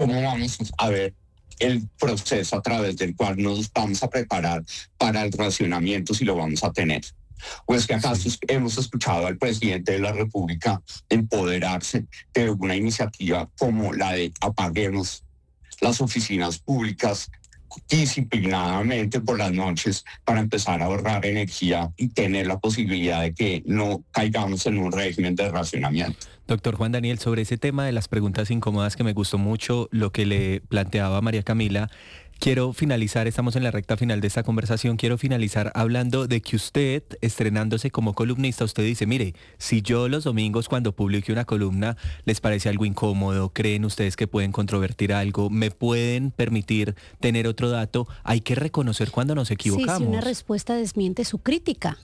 cómo vamos a ver el proceso a través del cual nos vamos a preparar para el racionamiento, si lo vamos a tener. Pues que acaso hemos escuchado al presidente de la República empoderarse de una iniciativa como la de apaguemos las oficinas públicas disciplinadamente por las noches para empezar a ahorrar energía y tener la posibilidad de que no caigamos en un régimen de racionamiento. Doctor Juan Daniel, sobre ese tema de las preguntas incómodas, que me gustó mucho lo que le planteaba María Camila, quiero finalizar, estamos en la recta final de esta conversación, quiero finalizar hablando de que usted, estrenándose como columnista, usted dice, mire, si yo los domingos cuando publique una columna les parece algo incómodo, creen ustedes que pueden controvertir algo, me pueden permitir tener otro dato, hay que reconocer cuando nos equivocamos. Sí, si una respuesta desmiente su crítica.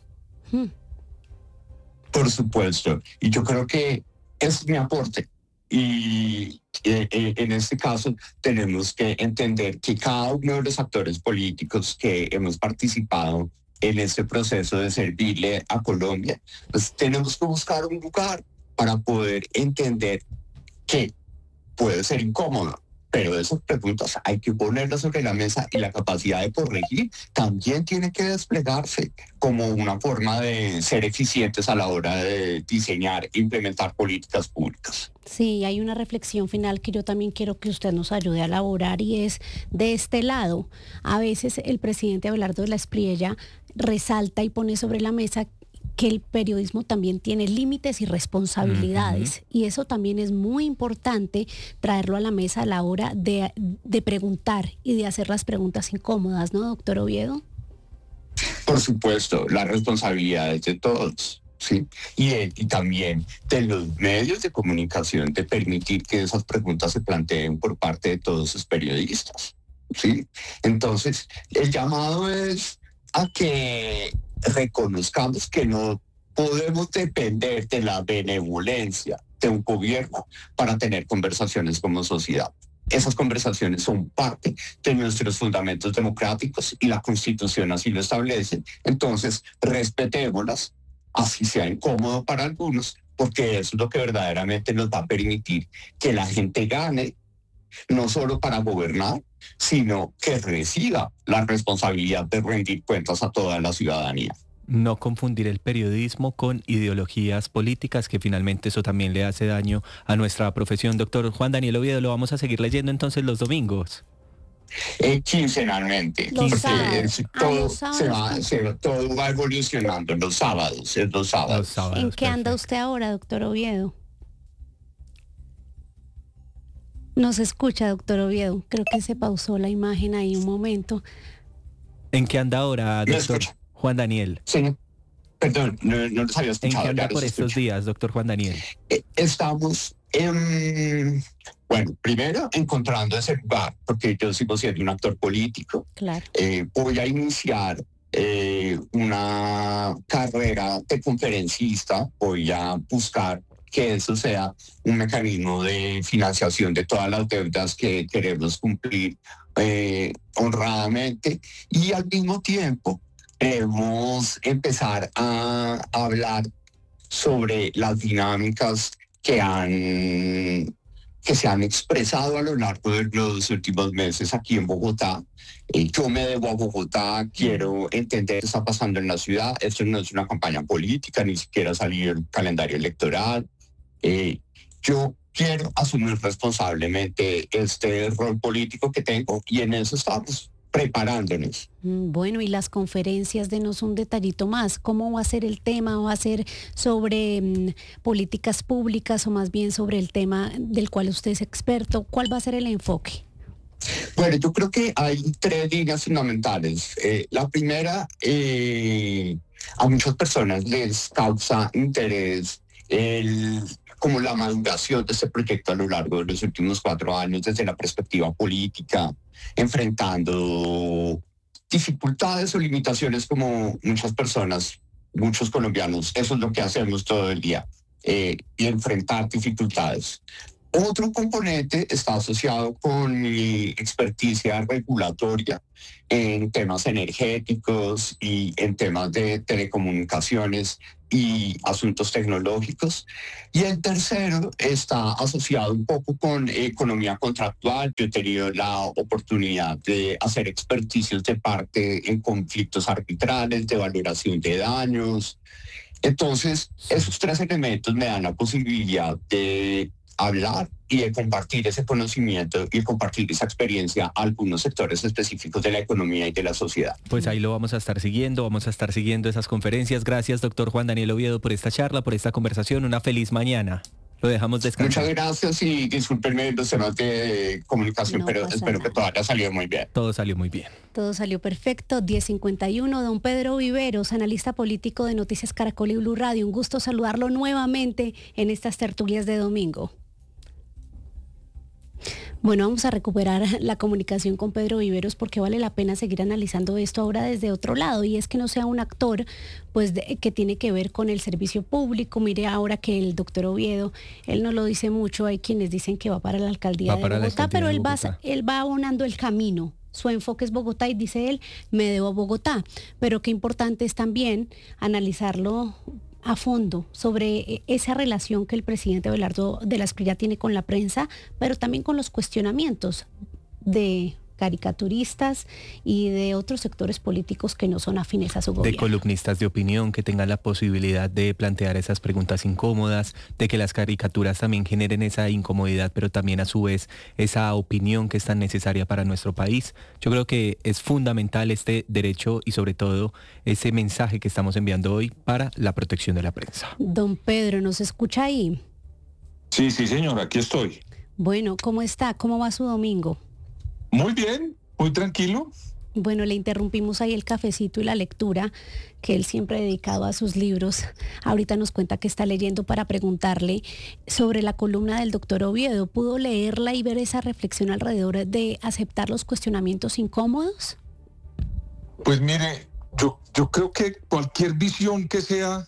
Por supuesto, y yo creo que es mi aporte. Y en este caso tenemos que entender que cada uno de los actores políticos que hemos participado en este proceso de servirle a Colombia, pues tenemos que buscar un lugar para poder entender que puede ser incómodo, pero esas preguntas hay que ponerlas sobre la mesa y la capacidad de corregir también tiene que desplegarse como una forma de ser eficientes a la hora de diseñar e implementar políticas públicas. Sí, hay una reflexión final que yo también quiero que usted nos ayude a elaborar y es de este lado. A veces el presidente Abelardo de la Espriella resalta y pone sobre la mesa que el periodismo también tiene límites y responsabilidades. Y eso también es muy importante traerlo a la mesa a la hora de preguntar y de hacer las preguntas incómodas, ¿no, doctor Oviedo? Por supuesto, la responsabilidad es de todos, ¿sí? Y también de los medios de comunicación de permitir que esas preguntas se planteen por parte de todos los periodistas, ¿sí? Entonces, el llamado es a que reconozcamos que no podemos depender de la benevolencia de un gobierno para tener conversaciones como sociedad. Esas conversaciones son parte de nuestros fundamentos democráticos y la Constitución así lo establece. Entonces, respetémoslas, así sea incómodo para algunos, porque eso es lo que verdaderamente nos va a permitir que la gente gane, no solo para gobernar, sino que reciba la responsabilidad de rendir cuentas a toda la ciudadanía. No confundir el periodismo con ideologías políticas, que finalmente eso también le hace daño a nuestra profesión. Doctor Juan Daniel Oviedo, lo vamos a seguir leyendo entonces los domingos. Quincenalmente, Los porque sábados. todo va evolucionando los sábados, es los sábados. ¿En qué anda perfecto. usted ahora, doctor Oviedo? Nos escucha, doctor Oviedo. Creo que se pausó la imagen ahí un momento. ¿En qué anda ahora, ¿Me doctor escucha? Juan Daniel? Sí, perdón, no los había ¿En escuchado. qué anda Ya los por estos escucho. días, doctor Juan Daniel? Estamos bueno, primero encontrando ese lugar, porque yo sigo siendo un actor político. Claro. Voy a iniciar una carrera de conferencista, voy a buscar que eso sea un mecanismo de financiación de todas las deudas que queremos cumplir honradamente, y al mismo tiempo queremos empezar a hablar sobre las dinámicas que se han expresado a lo largo de los últimos meses aquí en Bogotá. Yo me debo a Bogotá, quiero entender qué está pasando en la ciudad. Esto no es una campaña política, ni siquiera salir el calendario electoral. Yo quiero asumir responsablemente este rol político que tengo y en eso estamos preparándonos. Bueno, y las conferencias, denos un detallito más. ¿Cómo va a ser el tema? ¿Va a ser sobre políticas públicas o más bien sobre el tema del cual usted es experto? ¿Cuál va a ser el enfoque? Bueno, yo creo que hay tres líneas fundamentales. La primera, a muchas personas les causa interés como la maduración de este proyecto a lo largo de los últimos 4 años desde la perspectiva política, enfrentando dificultades o limitaciones como muchas personas, muchos colombianos. Eso es lo que hacemos todo el día, y enfrentar dificultades. Otro componente está asociado con mi experticia regulatoria en temas energéticos y en temas de telecomunicaciones y asuntos tecnológicos. Y el tercero está asociado un poco con economía contractual. Yo he tenido la oportunidad de hacer experticios de parte en conflictos arbitrales, de valoración de daños. Entonces, esos tres elementos me dan la posibilidad de hablar y de compartir ese conocimiento y compartir esa experiencia a algunos sectores específicos de la economía y de la sociedad. Pues ahí lo vamos a estar siguiendo esas conferencias. Gracias, doctor Juan Daniel Oviedo, por esta charla, por esta conversación. Una feliz mañana. Lo dejamos descansar. Muchas gracias y discúlpenme los temas de comunicación, no pero espero que todo haya salido muy bien. Todo salió muy bien. Todo salió perfecto. 10:51, don Pedro Viveros, analista político de Noticias Caracol y Blue Radio. Un gusto saludarlo nuevamente en estas tertulias de domingo. Bueno, vamos a recuperar la comunicación con Pedro Viveros porque vale la pena seguir analizando esto ahora desde otro lado, y es que no sea un actor pues que tiene que ver con el servicio público. Mire ahora que el doctor Oviedo, él no lo dice mucho, hay quienes dicen que va para la alcaldía de Bogotá, pero él va abonando el camino. Su enfoque es Bogotá y dice él, me debo a Bogotá, pero qué importante es también analizarlo a fondo sobre esa relación que el presidente Abelardo de la Espriella tiene con la prensa, pero también con los cuestionamientos de caricaturistas y de otros sectores políticos que no son afines a su gobierno. De columnistas de opinión que tengan la posibilidad de plantear esas preguntas incómodas, de que las caricaturas también generen esa incomodidad, pero también a su vez esa opinión que es tan necesaria para nuestro país. Yo creo que es fundamental este derecho y sobre todo ese mensaje que estamos enviando hoy para la protección de la prensa. Don Pedro, ¿nos escucha ahí? Sí, señora, aquí estoy. Bueno, ¿cómo está? ¿Cómo va su domingo? Muy bien, muy tranquilo. Bueno, le interrumpimos ahí el cafecito y la lectura que él siempre ha dedicado a sus libros. Ahorita nos cuenta que está leyendo para preguntarle sobre la columna del doctor Oviedo. ¿Pudo leerla y ver esa reflexión alrededor de aceptar los cuestionamientos incómodos? Pues mire, yo creo que cualquier visión que sea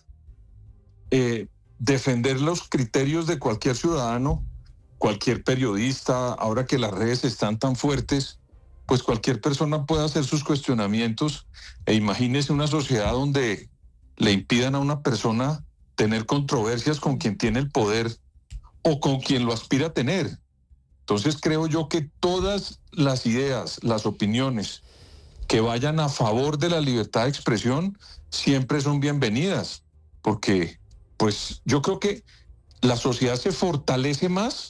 defender los criterios de cualquier ciudadano, cualquier periodista, ahora que las redes están tan fuertes, pues cualquier persona puede hacer sus cuestionamientos, e imagínese una sociedad donde le impidan a una persona tener controversias con quien tiene el poder o con quien lo aspira a tener. Entonces creo yo que todas las ideas, las opiniones que vayan a favor de la libertad de expresión siempre son bienvenidas, porque pues yo creo que la sociedad se fortalece más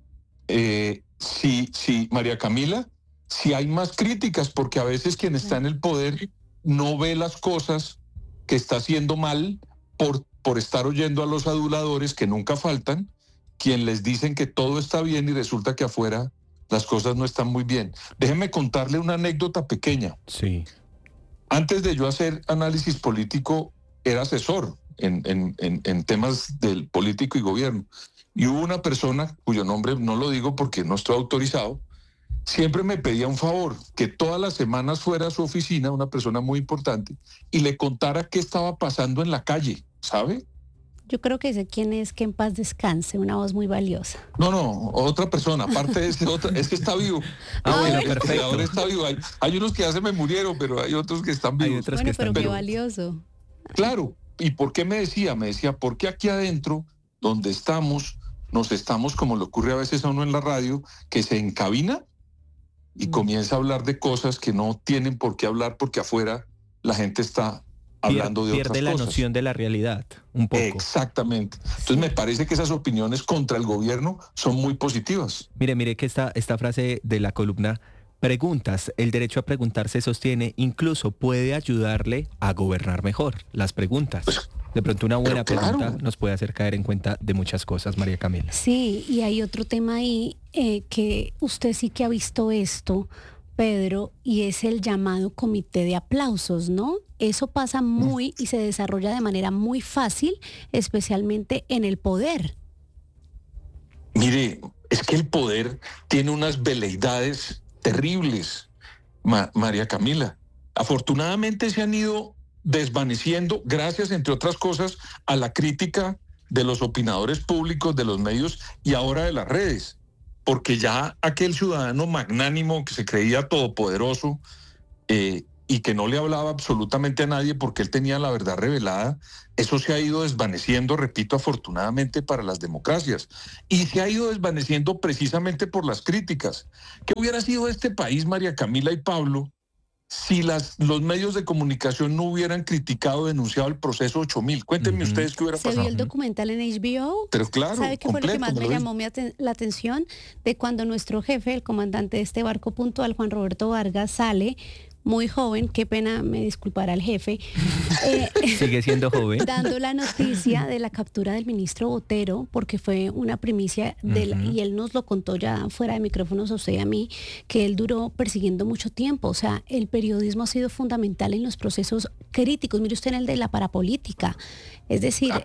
si María Camila, si hay más críticas, porque a veces quien está en el poder no ve las cosas que está haciendo mal por estar oyendo a los aduladores que nunca faltan, quien les dicen que todo está bien y resulta que afuera las cosas no están muy bien. Déjeme contarle una anécdota pequeña. Sí. Antes de yo hacer análisis político, era asesor en temas del político y gobierno. Y hubo una persona, cuyo nombre no lo digo porque no estoy autorizado, siempre me pedía un favor, que todas las semanas fuera a su oficina, una persona muy importante, y le contara qué estaba pasando en la calle, ¿sabe? Yo creo que sé quién es, que en paz descanse, una voz muy valiosa. No, otra persona, aparte de ese otra, es que está vivo. Bueno, perfecto. Ahora está vivo. Hay unos que ya se me murieron, pero hay otros que están vivos. Hay otros bueno, que están pero qué vivos. valioso. Claro, ¿y por qué me decía? Me decía, porque aquí adentro, donde estamos, nos estamos, como le ocurre a veces a uno en la radio, que se encabina y comienza a hablar de cosas que no tienen por qué hablar, porque afuera la gente está hablando de otras cosas. Pierde la noción de la realidad, un poco. Exactamente. Entonces me parece que esas opiniones contra el gobierno son muy positivas. Mire que esta frase de la columna, preguntas, el derecho a preguntar se sostiene, incluso puede ayudarle a gobernar mejor. Las preguntas. De pronto una buena pregunta nos puede hacer caer en cuenta de muchas cosas, María Camila. Sí, y hay otro tema ahí que usted sí que ha visto esto, Pedro, y es el llamado comité de aplausos, ¿no? Eso pasa muy y se desarrolla de manera muy fácil, especialmente en el poder. Mire, es que el poder tiene unas veleidades terribles, María Camila. Afortunadamente se han ido desvaneciendo gracias, entre otras cosas, a la crítica de los opinadores públicos, de los medios y ahora de las redes. Porque ya aquel ciudadano magnánimo que se creía todopoderoso, y que no le hablaba absolutamente a nadie porque él tenía la verdad revelada, eso se ha ido desvaneciendo, repito, afortunadamente para las democracias, y se ha ido desvaneciendo precisamente por las críticas. ¿Qué hubiera sido este país, María Camila y Pablo, si los medios de comunicación no hubieran criticado, denunciado el proceso 8000? Cuéntenme ustedes qué hubiera ¿Se pasado. vio el documental en HBO? Pero claro, ¿Sabe qué fue lo que más me llamó la atención? De cuando nuestro jefe, el comandante de este barco puntual, Juan Roberto Vargas, sale muy joven, qué pena, me disculpará el jefe. Sigue siendo joven. Dando la noticia de la captura del ministro Botero, porque fue una primicia y él nos lo contó ya fuera de micrófonos a usted y a mí, que él duró persiguiendo mucho tiempo. O sea, el periodismo ha sido fundamental en los procesos críticos. Mire usted en el de la parapolítica. Es decir...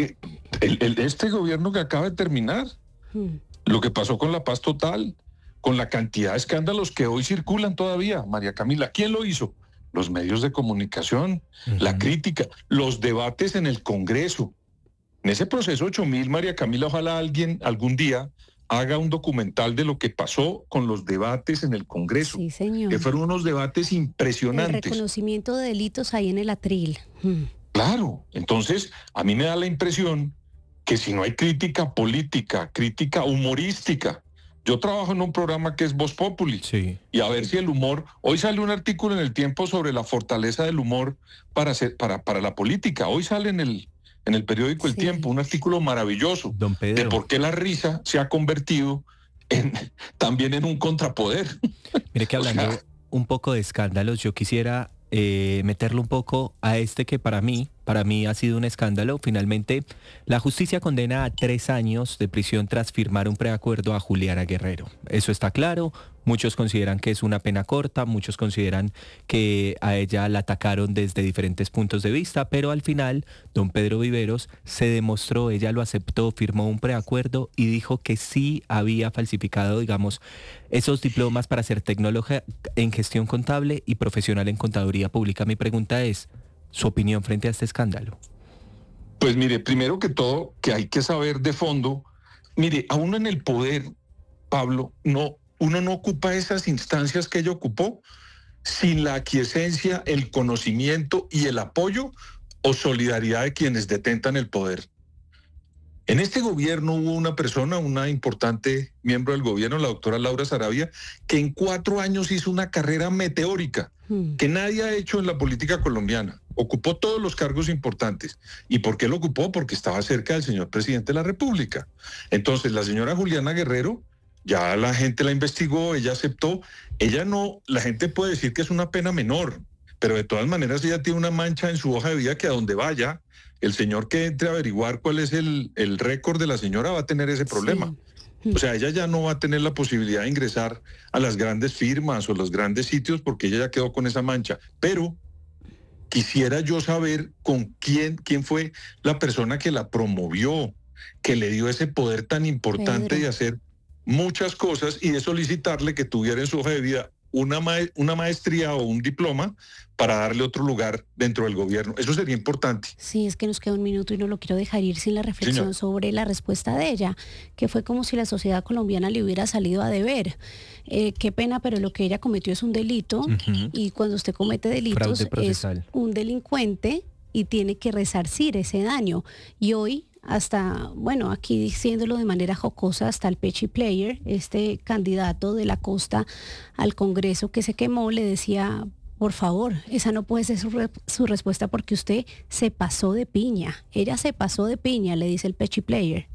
este gobierno que acaba de terminar, lo que pasó con la paz total, con la cantidad de escándalos que hoy circulan todavía, María Camila, ¿quién lo hizo? Los medios de comunicación, la crítica, los debates en el Congreso. En ese proceso 8000, María Camila, ojalá alguien algún día haga un documental de lo que pasó con los debates en el Congreso. Sí, señor. Que fueron unos debates impresionantes. El reconocimiento de delitos ahí en el atril. Claro, entonces a mí me da la impresión que si no hay crítica política, crítica humorística. Yo trabajo en un programa que es Voz Populi, sí. Y a ver si el humor... Hoy sale un artículo en El Tiempo sobre la fortaleza del humor para la política. Hoy sale en el periódico El Tiempo un artículo maravilloso Don Pedro, de por qué la risa se ha convertido también en un contrapoder. Mire que hablando un poco de escándalos, yo quisiera meterlo un poco a este que para mí ha sido un escándalo. Finalmente, la justicia condena a 3 años de prisión tras firmar un preacuerdo a Juliana Guerrero. Eso está claro. Muchos consideran que es una pena corta, muchos consideran que a ella la atacaron desde diferentes puntos de vista, pero al final, don Pedro Viveros se demostró, ella lo aceptó, firmó un preacuerdo y dijo que sí había falsificado, digamos, esos diplomas para ser tecnóloga en gestión contable y profesional en contaduría pública. Mi pregunta es, ¿su opinión frente a este escándalo? Pues mire, primero que todo, que hay que saber de fondo, mire, a uno en el poder, Pablo, uno no ocupa esas instancias que ella ocupó sin la aquiescencia, el conocimiento y el apoyo o solidaridad de quienes detentan el poder. En este gobierno hubo una persona, una importante miembro del gobierno, la doctora Laura Saravia, que en 4 años hizo una carrera meteórica que nadie ha hecho en la política colombiana. Ocupó todos los cargos importantes. ¿Y por qué lo ocupó? Porque estaba cerca del señor presidente de la República. Entonces, la señora Juliana Guerrero, ya la gente la investigó, ella aceptó. Ella no, la gente puede decir que es una pena menor, pero de todas maneras ella tiene una mancha en su hoja de vida que a donde vaya, el señor que entre a averiguar cuál es el récord de la señora va a tener ese problema. Sí. O sea, ella ya no va a tener la posibilidad de ingresar a las grandes firmas o los grandes sitios porque ella ya quedó con esa mancha. Pero quisiera yo saber con quién fue la persona que la promovió, que le dio ese poder tan importante de hacer muchas cosas y de solicitarle que tuviera en su hoja de vida una maestría o un diploma para darle otro lugar dentro del gobierno. Eso sería importante. Sí, es que nos queda un minuto y no lo quiero dejar ir sin la reflexión sobre la respuesta de ella, que fue como si la sociedad colombiana le hubiera salido a deber. Qué pena, pero lo que ella cometió es un delito y cuando usted comete delitos es un delincuente y tiene que resarcir ese daño. Y hoy hasta, bueno, aquí diciéndolo de manera jocosa, hasta el Pechi Player, este candidato de la costa al Congreso que se quemó, le decía, por favor, esa no puede ser su respuesta porque usted se pasó de piña. Ella se pasó de piña, le dice el Pechi Player.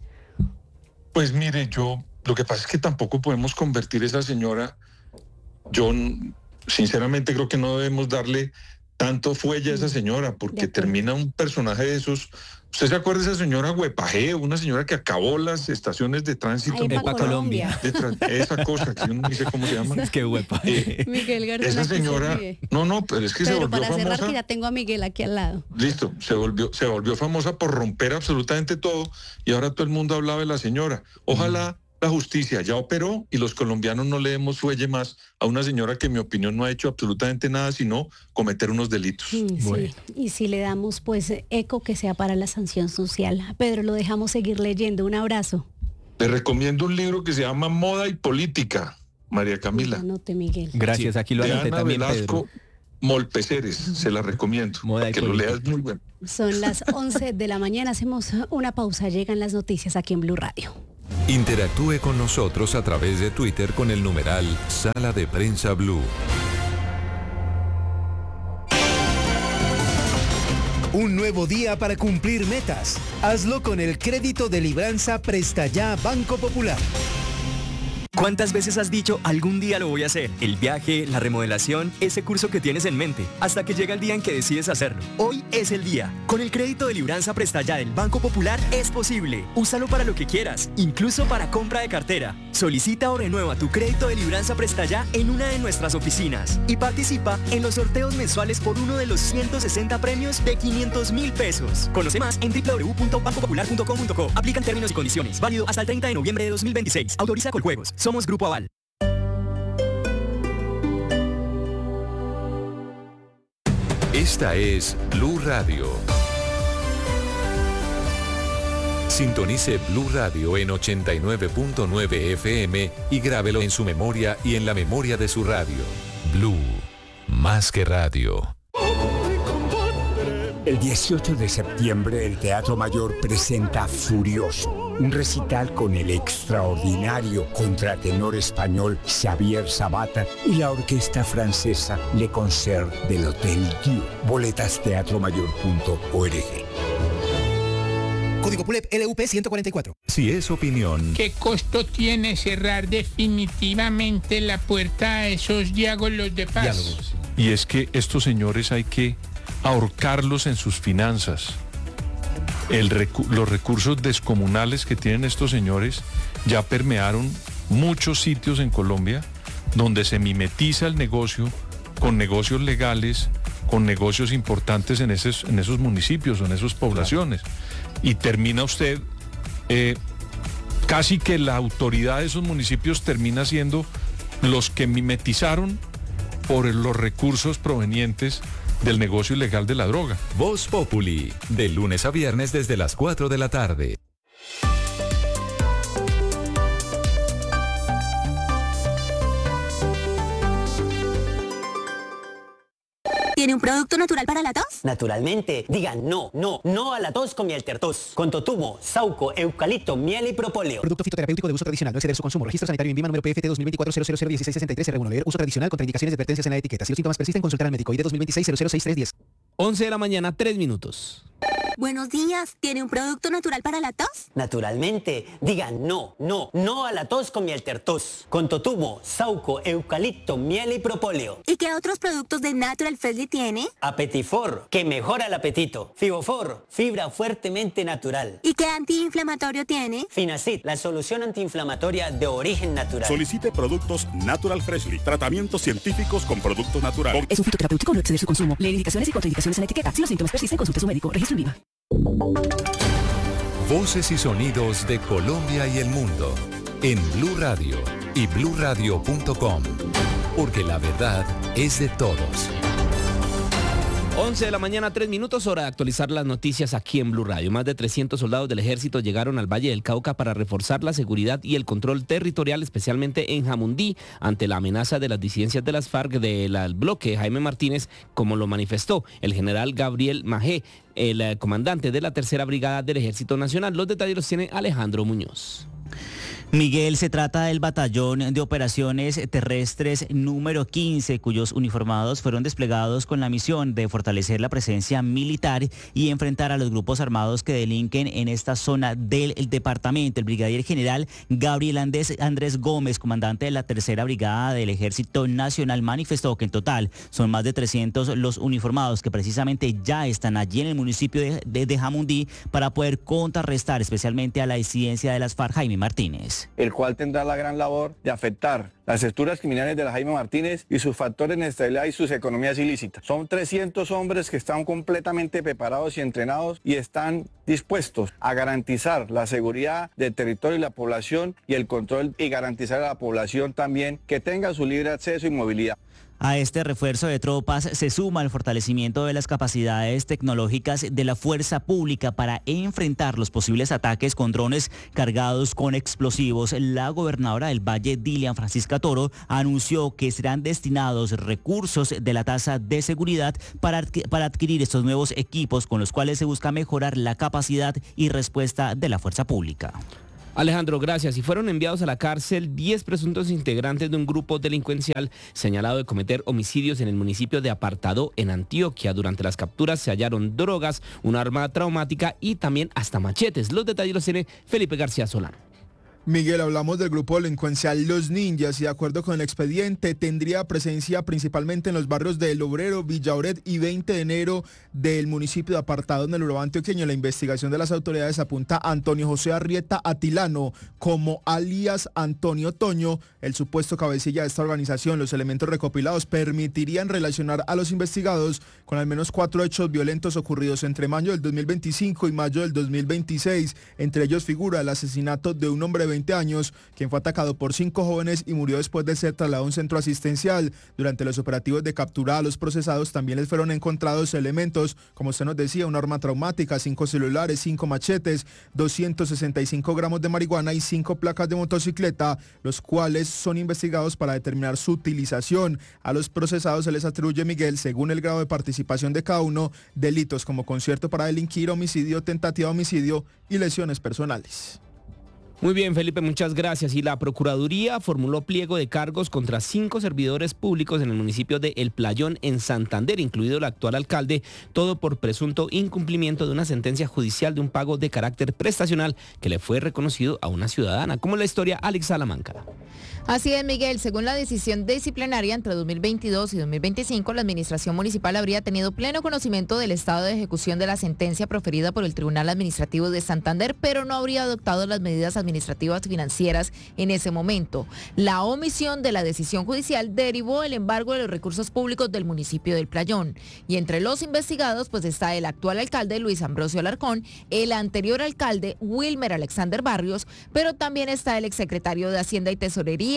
Pues mire, lo que pasa es que tampoco podemos convertir a esa señora, yo sinceramente creo que no debemos darle tanto fuelle a esa señora porque termina un personaje de esos. ¿Usted se acuerda de esa señora Huepaje, una señora que acabó las estaciones de tránsito? Epa Colombia. Esa cosa, que yo no sé cómo se llama. Es que Huepaje. Miguel Garzón. Esa señora, no, pero es que se volvió famosa. Pero para cerrar, que ya tengo a Miguel aquí al lado. Listo, se volvió famosa por romper absolutamente todo y ahora todo el mundo hablaba de la señora. Ojalá la justicia ya operó y los colombianos no le demos fuelle más a una señora que en mi opinión no ha hecho absolutamente nada sino cometer unos delitos. Bueno. Sí. Y si le damos pues eco que sea para la sanción social. Pedro, lo dejamos seguir leyendo. Un abrazo. Le recomiendo un libro que se llama Moda y Política, María Camila. Anote, Miguel. Gracias, aquí lo anoté también, Pedro. Molpeceres, se la recomiendo. Moda y que lo política. leas, muy bueno. Son las 11 de la mañana, hacemos una pausa, llegan las noticias aquí en Blue Radio. Interactúe con nosotros a través de Twitter con el numeral Sala de Prensa Blue. Un nuevo día para cumplir metas. Hazlo con el crédito de libranza Presta Ya Banco Popular. ¿Cuántas veces has dicho algún día lo voy a hacer? El viaje, la remodelación, ese curso que tienes en mente, hasta que llega el día en que decides hacerlo. Hoy es el día. Con el crédito de libranza Presta Ya del Banco Popular es posible. Úsalo para lo que quieras, incluso para compra de cartera. Solicita o renueva tu crédito de libranza Presta Ya en una de nuestras oficinas y participa en los sorteos mensuales por uno de los 160 premios de 500.000 pesos. Conoce más en www.bancopopular.com.co. Aplican términos y condiciones. Válido hasta el 30 de noviembre de 2026. Autoriza Coljuegos. Somos Grupo Aval. Esta es Blue Radio. Sintonice Blue Radio en 89.9 FM y grábelo en su memoria y en la memoria de su radio. Blue, más que radio. El 18 de septiembre el Teatro Mayor presenta Furioso, un recital con el extraordinario contratenor español Xavier Sabata y la orquesta francesa Le Concert del Hotel Dieu. Boletas teatromayor.org. Código PULEP LUP 144. Si es opinión, ¿Qué costo tiene cerrar definitivamente la puerta a esos diálogos de paz? Diálogos. Y es que estos señores hay que ahorcarlos en sus finanzas. Los recursos descomunales que tienen estos señores ya permearon muchos sitios en Colombia donde se mimetiza el negocio con negocios legales, con negocios importantes en esos municipios o en esas poblaciones. Y termina usted, casi que la autoridad de esos municipios termina siendo los que mimetizaron por los recursos provenientes del negocio ilegal de la droga. Voz Populi, de lunes a viernes desde las 4 de la tarde. ¿Tiene un producto natural para la tos? Naturalmente, digan no a la tos con miel tertos. Con totumo, sauco, eucalipto, miel y propóleo. Producto fitoterapéutico de uso tradicional, no exceder su consumo. Registro sanitario INVIMA número PFT 2024-0001663-R1. Leer uso tradicional, contraindicaciones y advertencias en la etiqueta. Si los síntomas persisten, consultar al médico. ID 2026-006310. 11 de la mañana, 3 minutos. Buenos días. ¿Tiene un producto natural para la tos? Naturalmente, digan no a la tos con miel tertos. Con totumo, sauco, eucalipto, miel y propóleo. ¿Y qué otros productos de Natural Freshly tiene? Apetifor, que mejora el apetito. Fibofor, fibra fuertemente natural. ¿Y qué antiinflamatorio tiene? Finacid, la solución antiinflamatoria de origen natural. Solicite productos Natural Freshly. Tratamientos científicos con productos naturales. Es un fitoterapéutico, no exceder su consumo. Leer indicaciones y contraindicaciones en la etiqueta. Si los síntomas persisten, consulte a su médico. Registro INVIMA. Voces y sonidos de Colombia y el mundo en Blue Radio y bluradio.com, porque la verdad es de todos. 11 de la mañana, 3 minutos, hora de actualizar las noticias aquí en Blue Radio. Más de 300 soldados del ejército llegaron al Valle del Cauca para reforzar la seguridad y el control territorial, especialmente en Jamundí, ante la amenaza de las disidencias de las FARC del bloque Jaime Martínez, como lo manifestó el general Gabriel Majé, el comandante de la tercera brigada del Ejército Nacional. Los detalles los tiene Alejandro Muñoz. Miguel, se trata del Batallón de Operaciones Terrestres número 15, cuyos uniformados fueron desplegados con la misión de fortalecer la presencia militar y enfrentar a los grupos armados que delinquen en esta zona del departamento. El brigadier general Gabriel Andrés Gómez, comandante de la tercera brigada del Ejército Nacional, manifestó que en total son más de 300 los uniformados que precisamente ya están allí en el municipio de Jamundí para poder contrarrestar especialmente a la disidencia de las FARC Jaime Martínez. El cual tendrá la gran labor de afectar las estructuras criminales de la Jaime Martínez y sus factores de inestabilidad y sus economías ilícitas. Son 300 hombres que están completamente preparados y entrenados y están dispuestos a garantizar la seguridad del territorio y la población y el control y garantizar a la población también que tenga su libre acceso y movilidad. A este refuerzo de tropas se suma el fortalecimiento de las capacidades tecnológicas de la fuerza pública para enfrentar los posibles ataques con drones cargados con explosivos. La gobernadora del Valle, Dilian Francisca Toro, anunció que serán destinados recursos de la tasa de seguridad para adquirir estos nuevos equipos con los cuales se busca mejorar la capacidad y respuesta de la fuerza pública. Alejandro, gracias. Y fueron enviados a la cárcel 10 presuntos integrantes de un grupo delincuencial señalado de cometer homicidios en el municipio de Apartadó, en Antioquia. Durante las capturas se hallaron drogas, un arma traumática y también hasta machetes. Los detalles los tiene Felipe García Solano. Miguel, hablamos del grupo delincuencial Los Ninjas y de acuerdo con el expediente tendría presencia principalmente en los barrios de El Obrero, Villa Oret y 20 de enero del municipio de Apartadó en el Urabá antioqueño. La investigación de las autoridades apunta a Antonio José Arrieta Atilano como alias Antonio Toño, el supuesto cabecilla de esta organización. Los elementos recopilados permitirían relacionar a los investigados con al menos 4 hechos violentos ocurridos entre mayo del 2025 y mayo del 2026. Entre ellos figura el asesinato de un hombre de 20 años, quien fue atacado por 5 jóvenes y murió después de ser trasladado a un centro asistencial. Durante los operativos de captura a los procesados también les fueron encontrados elementos, como usted nos decía, un arma traumática, 5 celulares, 5 machetes, 265 gramos de marihuana y 5 placas de motocicleta, los cuales son investigados para determinar su utilización. A los procesados se les atribuye, Miguel, según el grado de participación de cada uno, delitos como concierto para delinquir, homicidio, tentativa de homicidio y lesiones personales. Muy bien, Felipe, muchas gracias. Y la Procuraduría formuló pliego de cargos contra 5 servidores públicos en el municipio de El Playón, en Santander, incluido el actual alcalde, todo por presunto incumplimiento de una sentencia judicial de un pago de carácter prestacional que le fue reconocido a una ciudadana. Como la historia, Alex Salamanca. Así es, Miguel. Según la decisión disciplinaria, entre 2022 y 2025, la administración municipal habría tenido pleno conocimiento del estado de ejecución de la sentencia proferida por el Tribunal Administrativo de Santander, pero no habría adoptado las medidas administrativas financieras en ese momento. La omisión de la decisión judicial derivó el embargo de los recursos públicos del municipio del Playón. Y entre los investigados, pues está el actual alcalde Luis Ambrosio Alarcón, el anterior alcalde Wilmer Alexander Barrios, pero también está el exsecretario de Hacienda y Tesorería,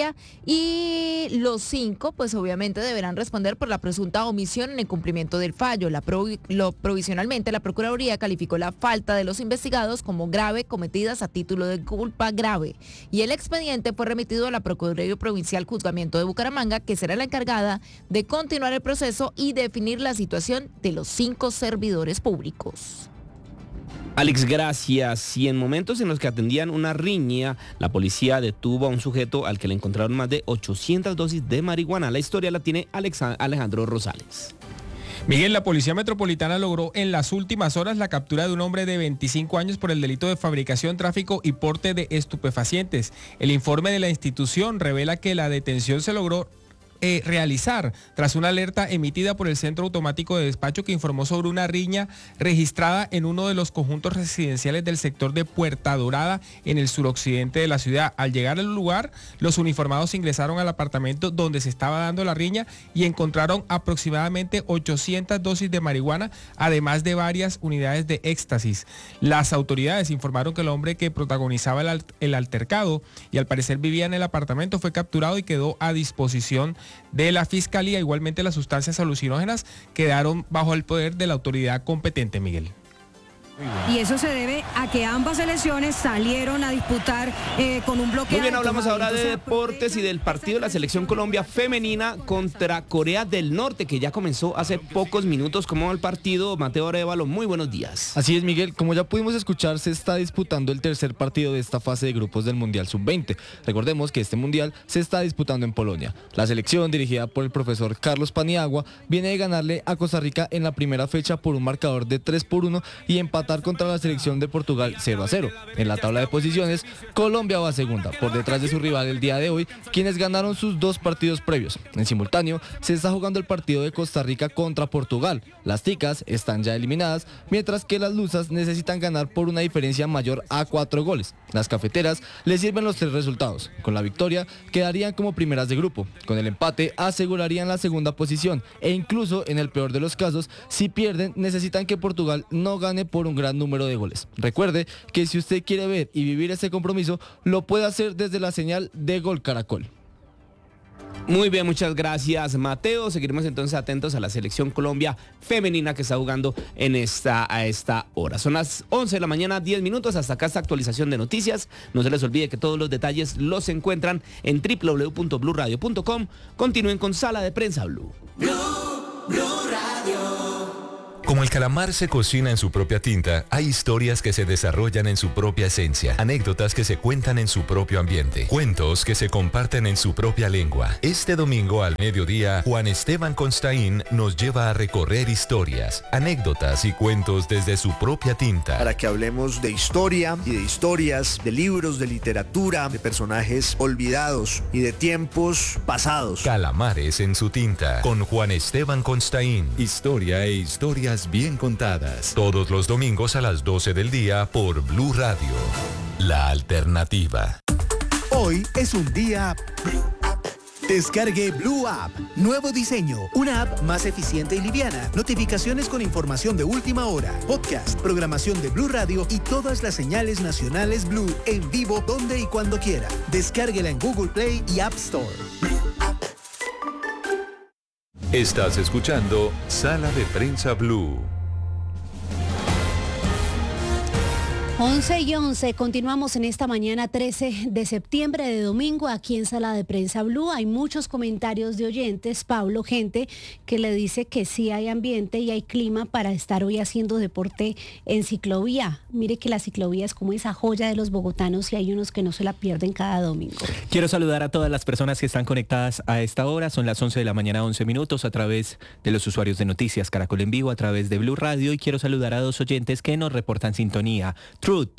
y los 5 pues obviamente deberán responder por la presunta omisión en el cumplimiento del fallo. Provisionalmente la Procuraduría calificó la falta de los investigados como grave, cometidas a título de culpa grave, y el expediente fue remitido a la Procuraduría Provincial Juzgamiento de Bucaramanga, que será la encargada de continuar el proceso y definir la situación de los 5 servidores públicos. Alex, gracias. Y en momentos en los que atendían una riña, la policía detuvo a un sujeto al que le encontraron más de 800 dosis de marihuana. La historia la tiene Alejandro Rosales. Miguel, la Policía Metropolitana logró en las últimas horas la captura de un hombre de 25 años por el delito de fabricación, tráfico y porte de estupefacientes. El informe de la institución revela que la detención se logró realizar tras una alerta emitida por el Centro Automático de Despacho, que informó sobre una riña registrada en uno de los conjuntos residenciales del sector de Puerta Dorada, en el suroccidente de la ciudad. Al llegar al lugar, los uniformados ingresaron al apartamento donde se estaba dando la riña y encontraron aproximadamente 800 dosis de marihuana, además de varias unidades de éxtasis. Las autoridades informaron que el hombre que protagonizaba el altercado y al parecer vivía en el apartamento fue capturado y quedó a disposición de la Fiscalía. Igualmente, las sustancias alucinógenas quedaron bajo el poder de la autoridad competente, Miguel. Y eso se debe a que ambas selecciones salieron a disputar con un bloqueo. Muy bien, hablamos ahora de deportes y del partido de la Selección Colombia femenina contra Corea del Norte, que ya comenzó hace pocos minutos. ¿Cómo va el partido? Mateo Arevalo, muy buenos días. Así es, Miguel, como ya pudimos escuchar, se está disputando el tercer partido de esta fase de grupos del Mundial Sub-20. Recordemos que este Mundial se está disputando en Polonia. La selección, dirigida por el profesor Carlos Paniagua, viene de ganarle a Costa Rica en la primera fecha por un marcador de 3-1 y empatar contra la selección de Portugal 0-0. En la tabla de posiciones, Colombia va segunda, por detrás de su rival el día de hoy, quienes ganaron sus 2 partidos previos. En simultáneo, se está jugando el partido de Costa Rica contra Portugal. Las ticas están ya eliminadas, mientras que las lusas necesitan ganar por una diferencia mayor a 4 goles. Las cafeteras les sirven los 3 resultados. Con la victoria, quedarían como primeras de grupo. Con el empate, asegurarían la segunda posición. E incluso, en el peor de los casos, si pierden, necesitan que Portugal no gane por un gran número de goles. Recuerde que si usted quiere ver y vivir ese compromiso, lo puede hacer desde la señal de Gol Caracol. Muy bien, muchas gracias, Mateo. Seguiremos entonces atentos a la selección Colombia femenina que está jugando a esta hora. Son las 11 de la mañana, 10 minutos. Hasta acá esta actualización de noticias. No se les olvide que todos los detalles los encuentran en www.bluradio.com. Continúen con Sala de Prensa Blue. Blue Radio. Como el calamar se cocina en su propia tinta, hay historias que se desarrollan en su propia esencia, anécdotas que se cuentan en su propio ambiente, cuentos que se comparten en su propia lengua. Este domingo al mediodía, Juan Esteban Constaín nos lleva a recorrer historias, anécdotas y cuentos desde su propia tinta. Para que hablemos de historia y de historias, de libros, de literatura, de personajes olvidados y de tiempos pasados. Calamares en su tinta, con Juan Esteban Constaín. Historia e historias bien contadas. Todos los domingos a las 12 del día por Blue Radio. La alternativa. Hoy es un día... Descargue Blue App. Nuevo diseño. Una app más eficiente y liviana. Notificaciones con información de última hora. Podcast, programación de Blue Radio y todas las señales nacionales Blue en vivo donde y cuando quiera. Descárguela en Google Play y App Store. Estás escuchando Sala de Prensa Blue. 11:11, continuamos en esta mañana 13 de septiembre de domingo aquí en Sala de Prensa Blue. Hay muchos comentarios de oyentes, Pablo, gente que le dice que sí hay ambiente y hay clima para estar hoy haciendo deporte en ciclovía. Mire que la ciclovía es como esa joya de los bogotanos y hay unos que no se la pierden cada domingo. Quiero saludar a todas las personas que están conectadas a esta hora. Son las 11 de la mañana, 11 minutos, a través de los usuarios de Noticias Caracol en Vivo, a través de Blue Radio. Y quiero saludar a dos oyentes que nos reportan sintonía. Truth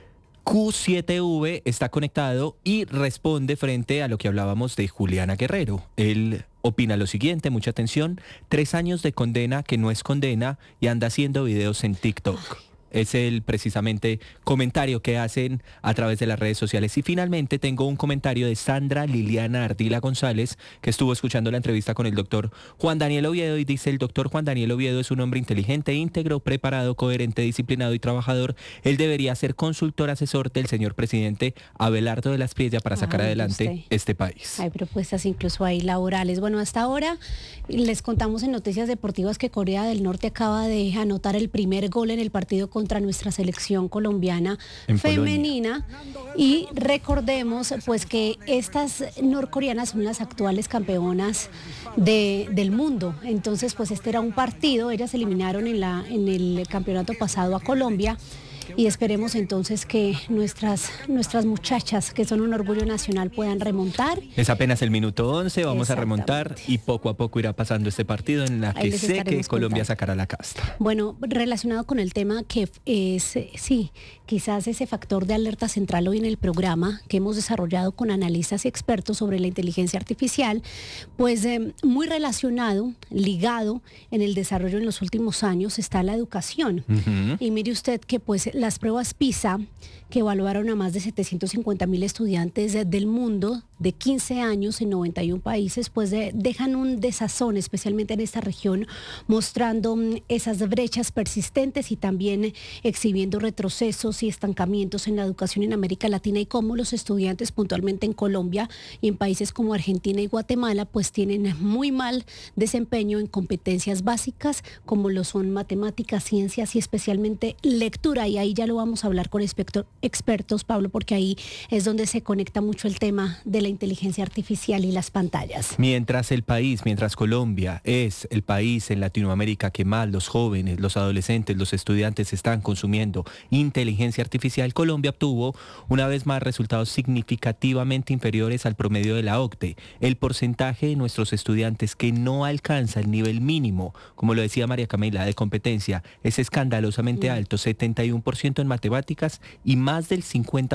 Q7V está conectado y responde frente a lo que hablábamos de Juliana Guerrero. Él opina lo siguiente, mucha atención: 3 años de condena que no es condena y anda haciendo videos en TikTok. Es el precisamente comentario que hacen a través de las redes sociales. Y finalmente tengo un comentario de Sandra Liliana Ardila González, que estuvo escuchando la entrevista con el doctor Juan Daniel Oviedo y dice: el doctor Juan Daniel Oviedo es un hombre inteligente, íntegro, preparado, coherente, disciplinado y trabajador. Él debería ser consultor asesor del señor presidente Abelardo de la Espriella para sacar adelante este país. Hay propuestas incluso ahí laborales. Bueno, hasta ahora les contamos en Noticias Deportivas que Corea del Norte acaba de anotar el primer gol en el partido contra nuestra selección colombiana femenina. Y recordemos pues que estas norcoreanas son las actuales campeonas del mundo. Entonces pues este era un partido, ellas eliminaron en el campeonato pasado a Colombia. Y esperemos entonces que nuestras muchachas, que son un orgullo nacional, puedan remontar. Es apenas el minuto 11, vamos a remontar y poco a poco irá pasando este partido en la que sé que Colombia sacará la casta. Bueno, relacionado con el tema que es, sí, quizás ese factor de alerta central hoy en el programa que hemos desarrollado con analistas y expertos sobre la inteligencia artificial, pues muy relacionado, ligado en el desarrollo en los últimos años está la educación. Y mire usted que pues las pruebas PISA, que evaluaron a más de 750,000 estudiantes del mundo de 15 años en 91 países, pues dejan un desazón, especialmente en esta región, mostrando esas brechas persistentes y también exhibiendo retrocesos y estancamientos en la educación en América Latina, y cómo los estudiantes puntualmente en Colombia y en países como Argentina y Guatemala pues tienen muy mal desempeño en competencias básicas como lo son matemáticas, ciencias y especialmente lectura. Y ahí ya lo vamos a hablar con expertos, Pablo, porque ahí es donde se conecta mucho el tema de la inteligencia artificial y las pantallas. Mientras Colombia es el país en Latinoamérica que más los jóvenes, los adolescentes, los estudiantes están consumiendo inteligencia artificial, Colombia obtuvo una vez más resultados significativamente inferiores al promedio de la OCDE. El porcentaje de nuestros estudiantes que no alcanza el nivel mínimo, como lo decía María Camila, de competencia, es escandalosamente alto, 71% en matemáticas y más del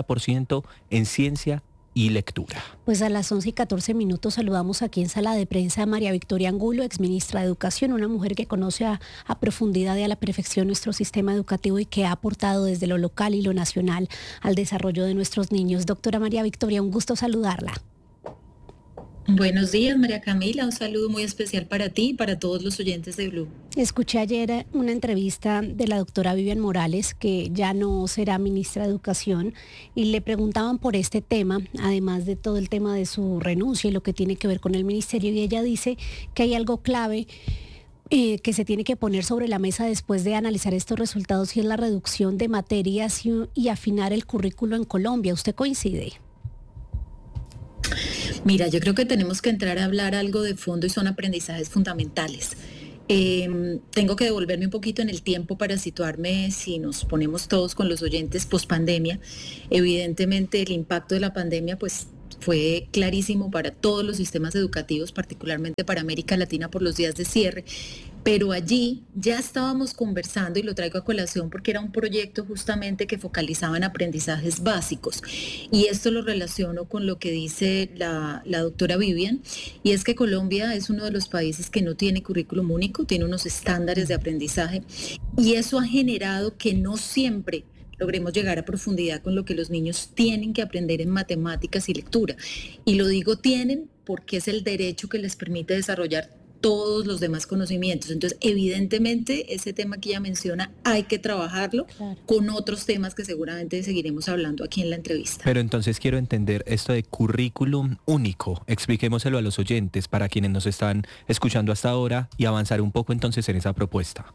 50% en ciencia y lectura. Pues a las 11:14 saludamos aquí en Sala de Prensa a María Victoria Angulo, exministra de Educación, una mujer que conoce a profundidad y a la perfección nuestro sistema educativo y que ha aportado desde lo local y lo nacional al desarrollo de nuestros niños. Doctora María Victoria, un gusto saludarla. Buenos días, María Camila. Un saludo muy especial para ti y para todos los oyentes de Blue. Escuché ayer una entrevista de la doctora Vivian Morales, que ya no será ministra de Educación, y le preguntaban por este tema, además de todo el tema de su renuncia y lo que tiene que ver con el ministerio, y ella dice que hay algo clave que se tiene que poner sobre la mesa después de analizar estos resultados, y es la reducción de materias y afinar el currículo en Colombia. ¿Usted coincide? Mira, yo creo que tenemos que entrar a hablar algo de fondo y son aprendizajes fundamentales. Tengo que devolverme un poquito en el tiempo para situarme, si nos ponemos todos con los oyentes, pospandemia. Evidentemente el impacto de la pandemia pues fue clarísimo para todos los sistemas educativos, particularmente para América Latina por los días de cierre. Pero allí ya estábamos conversando, y lo traigo a colación porque era un proyecto justamente que focalizaba en aprendizajes básicos. Y esto lo relaciono con lo que dice la doctora Vivian, y es que Colombia es uno de los países que no tiene currículum único, tiene unos estándares de aprendizaje, y eso ha generado que no siempre logremos llegar a profundidad con lo que los niños tienen que aprender en matemáticas y lectura. Y lo digo tienen porque es el derecho que les permite desarrollar todos los demás conocimientos. Entonces, evidentemente, ese tema que ella menciona hay que trabajarlo con otros temas que seguramente seguiremos hablando aquí en la entrevista. Pero entonces quiero entender esto de currículum único. Expliquémoselo a los oyentes, para quienes nos están escuchando hasta ahora, y avanzar un poco entonces en esa propuesta.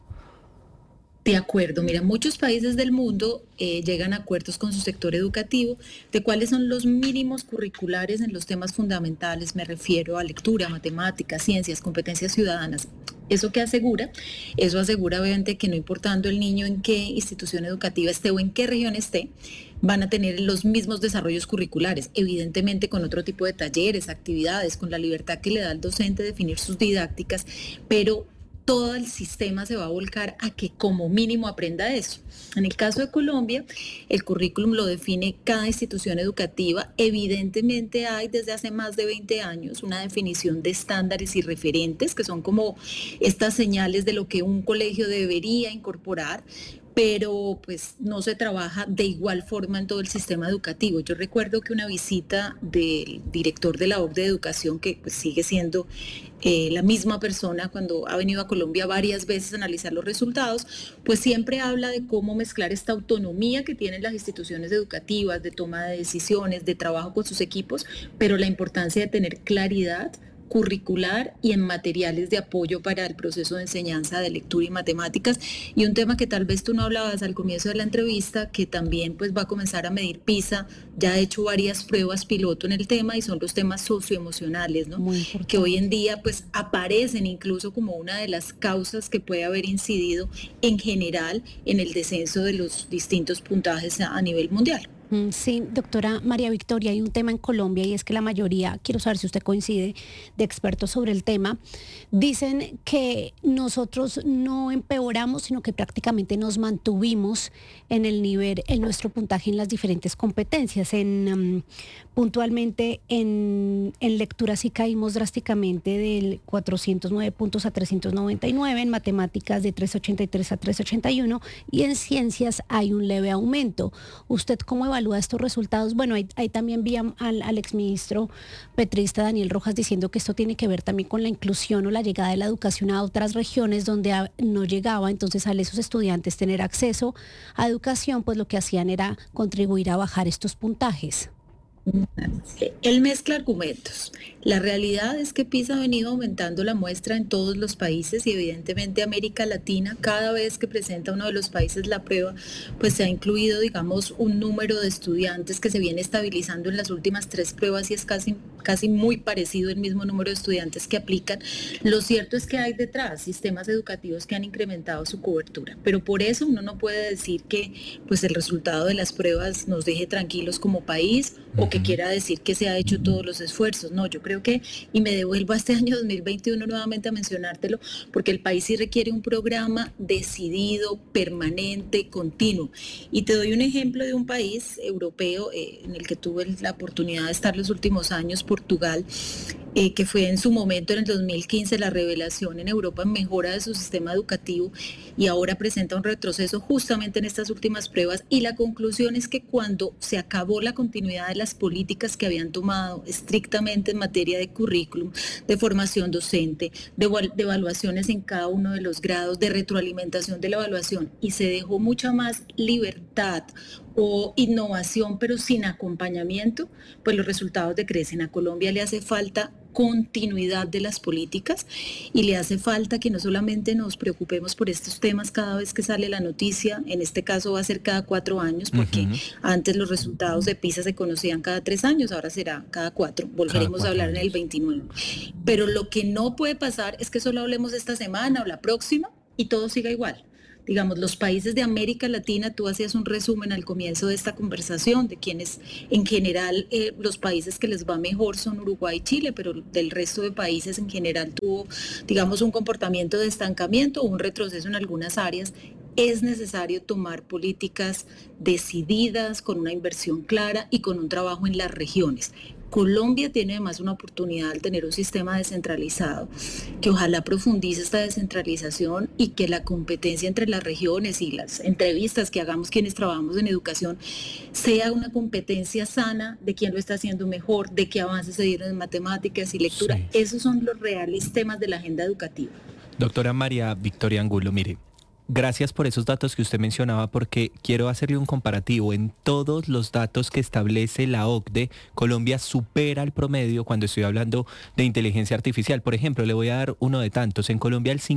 De acuerdo, mira, muchos países del mundo llegan a acuerdos con su sector educativo de cuáles son los mínimos curriculares en los temas fundamentales. Me refiero a lectura, matemáticas, ciencias, competencias ciudadanas. ¿Eso qué asegura? Eso asegura obviamente que no importando el niño en qué institución educativa esté o en qué región esté, van a tener los mismos desarrollos curriculares, evidentemente con otro tipo de talleres, actividades, con la libertad que le da al docente definir sus didácticas, pero todo el sistema se va a volcar a que como mínimo aprenda eso. En el caso de Colombia, el currículum lo define cada institución educativa. Evidentemente hay desde hace más de 20 años una definición de estándares y referentes, que son como estas señales de lo que un colegio debería incorporar, pero pues no se trabaja de igual forma en todo el sistema educativo. Yo recuerdo que una visita del director de la OCDE de Educación, que pues sigue siendo la misma persona cuando ha venido a Colombia varias veces a analizar los resultados, pues siempre habla de cómo mezclar esta autonomía que tienen las instituciones educativas, de toma de decisiones, de trabajo con sus equipos, pero la importancia de tener claridad curricular y en materiales de apoyo para el proceso de enseñanza de lectura y matemáticas. Y un tema que tal vez tú no hablabas al comienzo de la entrevista, que también pues va a comenzar a medir PISA, ya ha hecho varias pruebas piloto en el tema, y son los temas socioemocionales, ¿no? Que hoy en día pues aparecen incluso como una de las causas que puede haber incidido en general en el descenso de los distintos puntajes a nivel mundial. Sí, doctora María Victoria, hay un tema en Colombia, y es que la mayoría, quiero saber si usted coincide, de expertos sobre el tema, dicen que nosotros no empeoramos, sino que prácticamente nos mantuvimos en el nivel, en nuestro puntaje en las diferentes competencias. Puntualmente en lectura sí caímos drásticamente de 409 puntos a 399, en matemáticas de 383 a 381, y en ciencias hay un leve aumento. ¿Usted cómo evalúa estos resultados? Bueno, ahí también vi al exministro petrista Daniel Rojas diciendo que esto tiene que ver también con la inclusión o la llegada de la educación a otras regiones donde no llegaba. Entonces, al esos estudiantes tener acceso a educación, pues lo que hacían era contribuir a bajar estos puntajes. Él mezcla argumentos. La realidad es que PISA ha venido aumentando la muestra en todos los países, y evidentemente América Latina, cada vez que presenta uno de los países la prueba, pues se ha incluido, digamos, un número de estudiantes que se viene estabilizando en las últimas 3 pruebas, y es casi muy parecido el mismo número de estudiantes que aplican. Lo cierto es que hay detrás sistemas educativos que han incrementado su cobertura, pero por eso uno no puede decir que pues el resultado de las pruebas nos deje tranquilos como país, o que quiera decir que se ha hecho todos los esfuerzos. No, yo creo que, y me devuelvo a este año 2021 nuevamente a mencionártelo, porque el país sí requiere un programa decidido, permanente, continuo. Y te doy un ejemplo de un país europeo en el que tuve la oportunidad de estar los últimos años, Portugal. que fue en su momento en el 2015 la revelación en Europa en mejora de su sistema educativo, y ahora presenta un retroceso justamente en estas últimas pruebas, y la conclusión es que cuando se acabó la continuidad de las políticas que habían tomado estrictamente en materia de currículum, de formación docente, de evaluaciones en cada uno de los grados, de retroalimentación de la evaluación, y se dejó mucha más libertad o innovación pero sin acompañamiento, pues los resultados decrecen. A Colombia le hace falta continuidad de las políticas y le hace falta que no solamente nos preocupemos por estos temas cada vez que sale la noticia, en este caso va a ser cada 4 años, porque antes los resultados de PISA se conocían cada 3 años, ahora será cada 4, volveremos a hablar en el 29. Pero lo que no puede pasar es que solo hablemos esta semana o la próxima y todo siga igual. Digamos, los países de América Latina, tú hacías un resumen al comienzo de esta conversación de quienes en general los países que les va mejor son Uruguay y Chile, pero del resto de países en general tuvo, digamos, un comportamiento de estancamiento o un retroceso en algunas áreas. Es necesario tomar políticas decididas, con una inversión clara y con un trabajo en las regiones. Colombia tiene además una oportunidad al tener un sistema descentralizado, que ojalá profundice esta descentralización y que la competencia entre las regiones y las entrevistas que hagamos quienes trabajamos en educación sea una competencia sana de quién lo está haciendo mejor, de qué avances se dieron en matemáticas y lectura. Sí. Esos son los reales temas de la agenda educativa. Doctora María Victoria Angulo, mire, gracias por esos datos que usted mencionaba, porque quiero hacerle un comparativo. En todos los datos que establece la OCDE, Colombia supera el promedio cuando estoy hablando de inteligencia artificial. Por ejemplo, le voy a dar uno de tantos. En Colombia el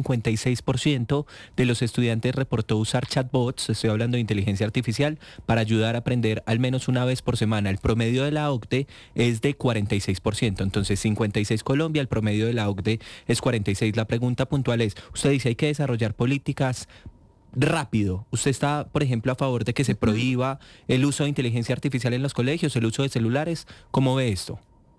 56% de los estudiantes reportó usar chatbots, estoy hablando de inteligencia artificial, para ayudar a aprender al menos una vez por semana. El promedio de la OCDE es de 46%. Entonces, 56 Colombia, el promedio de la OCDE es 46. La pregunta puntual es, usted dice hay que desarrollar políticas rápido. ¿Usted está, por ejemplo, a favor de que se prohíba el uso de inteligencia artificial en los colegios, el uso de celulares? ¿Cómo ve esto?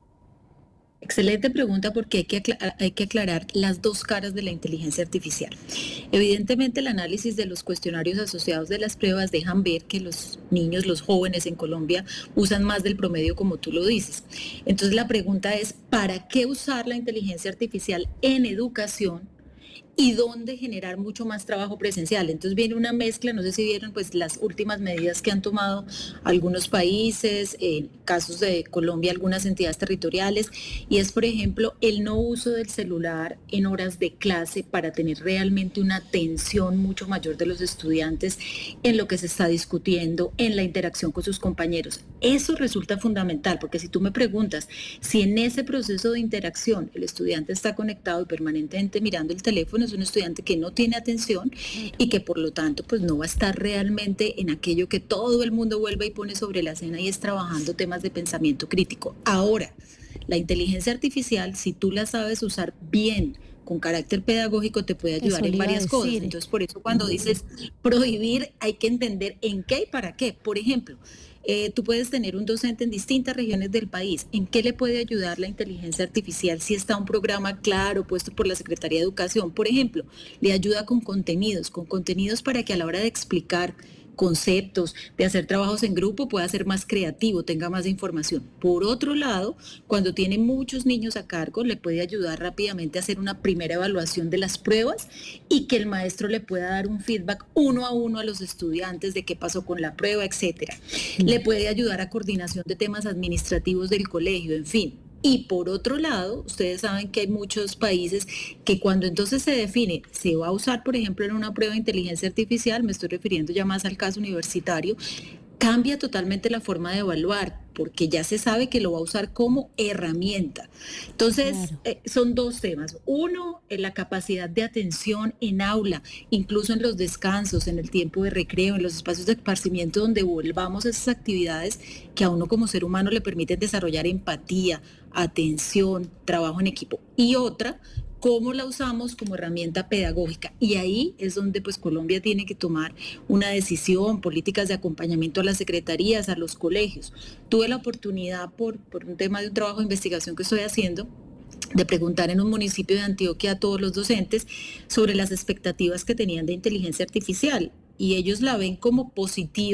Excelente pregunta, porque hay que aclarar las dos caras de la inteligencia artificial. Evidentemente, el análisis de los cuestionarios asociados de las pruebas dejan ver que los niños, los jóvenes en Colombia usan más del promedio, como tú lo dices. Entonces, la pregunta es, ¿para qué usar la inteligencia artificial en educación y dónde generar mucho más trabajo presencial? Entonces viene una mezcla, no sé si vieron pues las últimas medidas que han tomado algunos países, en casos de Colombia algunas entidades territoriales, y es por ejemplo el no uso del celular en horas de clase para tener realmente una atención mucho mayor de los estudiantes en lo que se está discutiendo, en la interacción con sus compañeros. Eso resulta fundamental, porque si tú me preguntas si en ese proceso de interacción el estudiante está conectado y permanentemente mirando el teléfono, es un estudiante que no tiene atención y que por lo tanto pues no va a estar realmente en aquello que todo el mundo vuelve y pone sobre la escena, y es trabajando temas de pensamiento crítico. Ahora, la inteligencia artificial, si tú la sabes usar bien, con carácter pedagógico, te puede ayudar en varias cosas. Entonces, por eso cuando dices prohibir, hay que entender en qué y para qué. Por ejemplo, tú puedes tener un docente en distintas regiones del país. ¿En qué le puede ayudar la inteligencia artificial si está un programa claro puesto por la Secretaría de Educación? Por ejemplo, le ayuda con contenidos para que a la hora de explicar conceptos, de hacer trabajos en grupo, pueda ser más creativo, tenga más información. Por otro lado, cuando tiene muchos niños a cargo, le puede ayudar rápidamente a hacer una primera evaluación de las pruebas y que el maestro le pueda dar un feedback 1 a 1 a los estudiantes de qué pasó con la prueba, etcétera. Le puede ayudar a coordinación de temas administrativos del colegio, en fin. Y por otro lado, ustedes saben que hay muchos países que cuando entonces se define, se va a usar, por ejemplo, en una prueba de inteligencia artificial, me estoy refiriendo ya más al caso universitario, cambia totalmente la forma de evaluar, porque ya se sabe que lo va a usar como herramienta. Entonces, son dos temas. Uno, la capacidad de atención en aula, incluso en los descansos, en el tiempo de recreo, en los espacios de esparcimiento donde volvamos a esas actividades que a uno como ser humano le permiten desarrollar empatía, atención, trabajo en equipo. Y otra, cómo la usamos como herramienta pedagógica. Y ahí es donde pues Colombia tiene que tomar una decisión, políticas de acompañamiento a las secretarías, a los colegios. Tuve la oportunidad por un tema de un trabajo de investigación que estoy haciendo, de preguntar en un municipio de Antioquia a todos los docentes sobre las expectativas que tenían de inteligencia artificial, y ellos la ven como positiva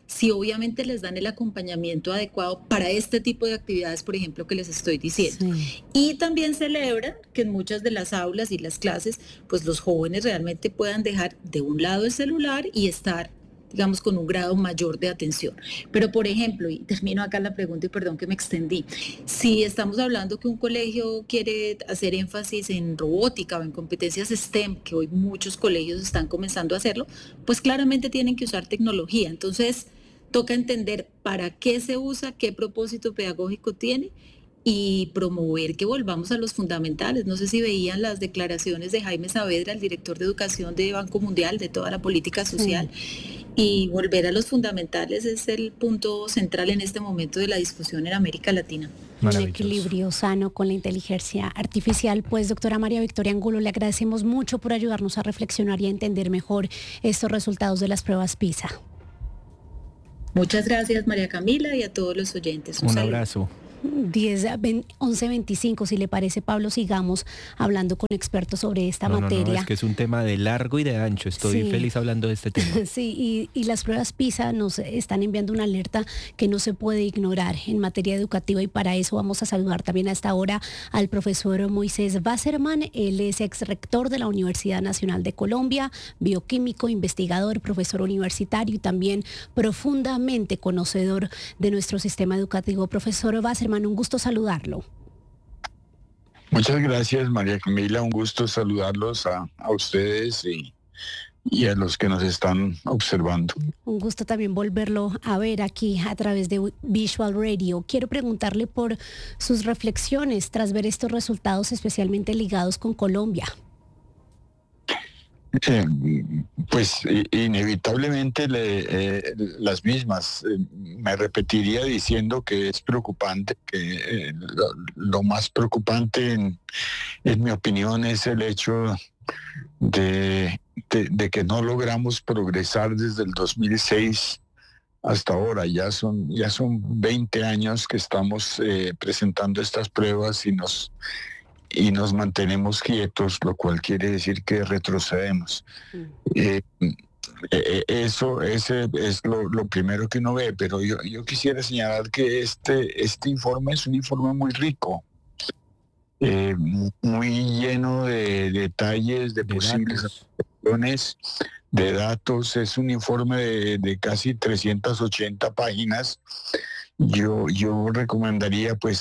si obviamente les dan el acompañamiento adecuado para este tipo de actividades, por ejemplo, que les estoy diciendo. Sí. Y también celebran que en muchas de las aulas y las clases, pues los jóvenes realmente puedan dejar de un lado el celular y estar, digamos, con un grado mayor de atención. Pero, por ejemplo, y termino acá la pregunta y perdón que me extendí, si estamos hablando que un colegio quiere hacer énfasis en robótica o en competencias STEM, que hoy muchos colegios están comenzando a hacerlo, pues claramente tienen que usar tecnología. Entonces, toca entender para qué se usa, qué propósito pedagógico tiene y promover que volvamos a los fundamentales. No sé si veían las declaraciones de Jaime Saavedra, el director de educación de Banco Mundial, de toda la política social, y volver a los fundamentales es el punto central en este momento de la discusión en América Latina. Un equilibrio sano con la inteligencia artificial. Pues, doctora María Victoria Angulo, le agradecemos mucho por ayudarnos a reflexionar y a entender mejor estos resultados de las pruebas PISA. Muchas gracias, María Camila, y a todos los oyentes. Un abrazo. 11:25, si le parece, Pablo, sigamos hablando con expertos sobre esta materia. No, es que es un tema de largo y de ancho. Estoy feliz hablando de este tema. Sí, y las pruebas PISA nos están enviando una alerta que no se puede ignorar en materia educativa, y para eso vamos a saludar también a esta hora al profesor Moisés Wasserman. Él es exrector de la Universidad Nacional de Colombia, bioquímico, investigador, profesor universitario y también profundamente conocedor de nuestro sistema educativo. Profesor Wasserman, un gusto saludarlo. Muchas gracias, María Camila, un gusto saludarlos a ustedes y a los que nos están observando. Un gusto también volverlo a ver aquí a través de Visual Radio. Quiero preguntarle por sus reflexiones tras ver estos resultados, especialmente ligados con Colombia. Pues inevitablemente las mismas. Me repetiría diciendo que es preocupante, que lo más preocupante en mi opinión es el hecho de que no logramos progresar desde el 2006 hasta ahora. Ya son 20 años que estamos presentando estas pruebas y nos mantenemos quietos, lo cual quiere decir que retrocedemos. Ese es lo primero que uno ve, pero yo quisiera señalar que este informe es un informe muy rico, muy lleno de detalles, de posibles aplicaciones, de datos. Es un informe de casi 380 páginas. Yo recomendaría pues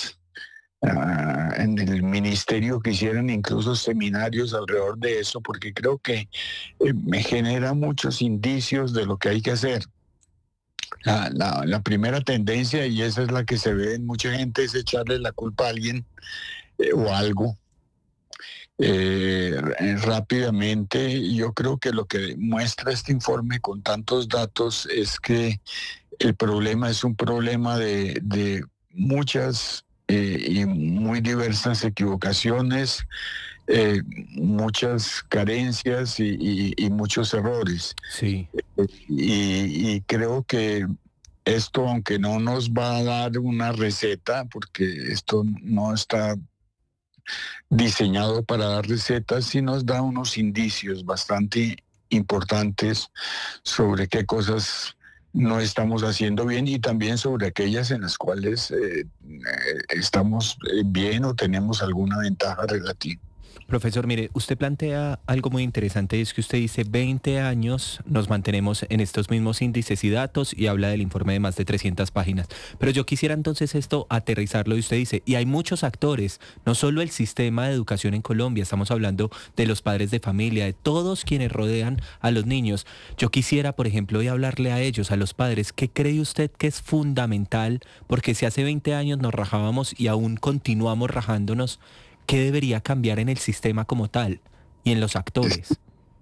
en el ministerio que hicieran incluso seminarios alrededor de eso, porque creo que me genera muchos indicios de lo que hay que hacer. La primera tendencia, y esa es la que se ve en mucha gente, es echarle la culpa a alguien o algo rápidamente. Yo creo que lo que muestra este informe con tantos datos es que el problema es un problema de muchas y muy diversas equivocaciones, muchas carencias y muchos errores. Sí. Y creo que esto, aunque no nos va a dar una receta, porque esto no está diseñado para dar recetas, sí nos da unos indicios bastante importantes sobre qué cosas no estamos haciendo bien y también sobre aquellas en las cuales estamos bien o tenemos alguna ventaja relativa. Profesor, mire, usted plantea algo muy interesante, es que usted dice 20 años nos mantenemos en estos mismos índices y datos y habla del informe de más de 300 páginas. Pero yo quisiera entonces esto aterrizarlo y usted dice, y hay muchos actores, no solo el sistema de educación en Colombia, estamos hablando de los padres de familia, de todos quienes rodean a los niños. Yo quisiera, por ejemplo, hoy hablarle a ellos, a los padres, ¿qué cree usted que es fundamental? Porque si hace 20 años nos rajábamos y aún continuamos rajándonos, ¿qué debería cambiar en el sistema como tal y en los actores?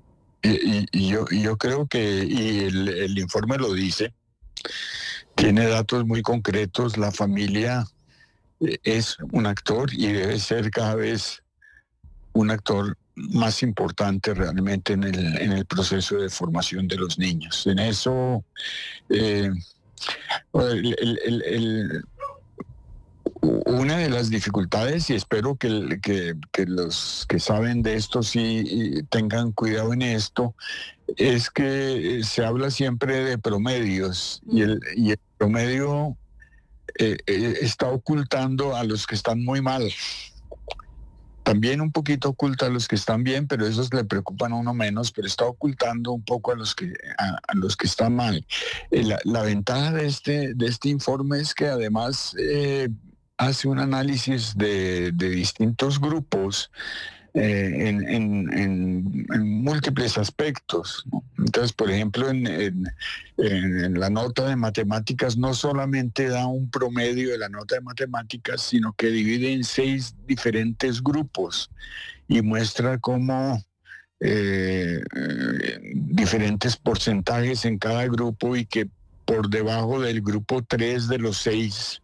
Yo creo que, y el informe lo dice, tiene datos muy concretos. La familia es un actor y debe ser cada vez un actor más importante realmente en el proceso de formación de los niños. En eso, Una de las dificultades, y espero que los que saben de esto sí tengan cuidado en esto, es que se habla siempre de promedios y el promedio está ocultando a los que están muy mal. También un poquito oculta a los que están bien, pero esos le preocupan a uno menos, pero está ocultando un poco a los que están mal. La ventaja de este informe es que además hace un análisis de distintos grupos en múltiples aspectos, ¿no? Entonces, por ejemplo, en la nota de matemáticas no solamente da un promedio de la nota de matemáticas, sino que divide en 6 diferentes grupos y muestra cómo diferentes porcentajes en cada grupo, y que por debajo del grupo 3 de los 6